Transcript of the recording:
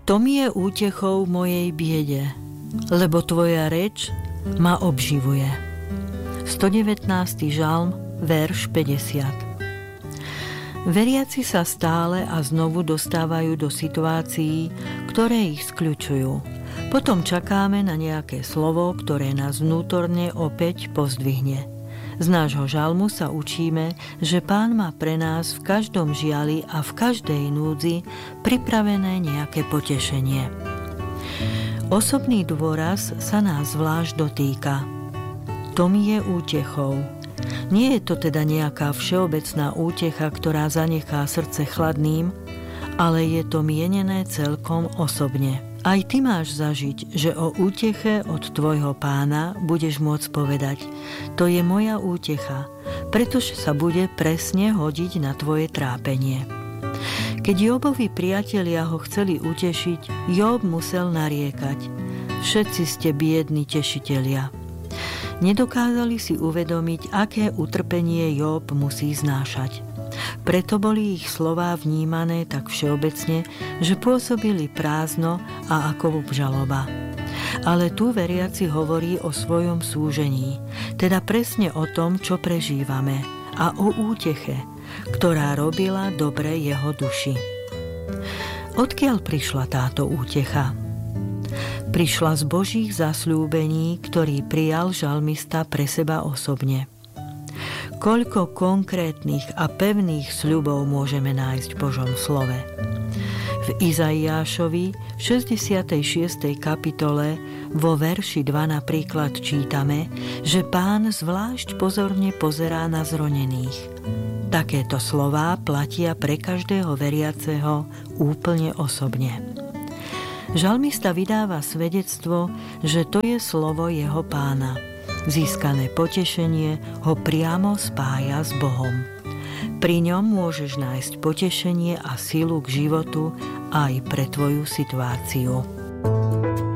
To mi je útechou mojej biede, lebo tvoja reč ma obživuje. 119. žalm, verš 50. Veriaci sa stále a znovu dostávajú do situácií, ktoré ich skľučujú. Potom čakáme na nejaké slovo, ktoré nás vnútorne opäť pozdvihne. Z nášho žalmu sa učíme, že Pán má pre nás v každom žiali a v každej núdzi pripravené nejaké potešenie. Osobný dôraz sa nás zvlášť dotýka. To mi je útechou. Nie je to teda nejaká všeobecná útecha, ktorá zanechá srdce chladným, ale je to mienené celkom osobne. Aj ty máš zažiť, že o úteche od tvojho Pána budeš môcť povedať: to je moja útecha, pretože sa bude presne hodiť na tvoje trápenie. Keď Jobovi priatelia ho chceli utešiť, Job musel nariekať: všetci ste biedni tešitelia. Nedokázali si uvedomiť, aké utrpenie Job musí znášať. Preto boli ich slová vnímané tak všeobecne, že pôsobili prázdno a ako obžaloba. Ale tu veriaci hovorí o svojom súžení, teda presne o tom, čo prežívame, a o úteche, ktorá robila dobre jeho duši. Odkiaľ prišla táto útecha? Prišla z Božích zasľúbení, ktorý prijal žalmista pre seba osobne. Koľko konkrétnych a pevných sľubov môžeme nájsť v Božom slove. V Izaiášovi 66. kapitole vo verši 2 napríklad čítame, že Pán zvlášť pozorne pozerá na zronených. Takéto slová platia pre každého veriaceho úplne osobne. Žalmista vydáva svedectvo, že to je slovo jeho Pána. Získané potešenie ho priamo spája s Bohom. Pri ňom môžeš nájsť potešenie a silu k životu aj pre tvoju situáciu.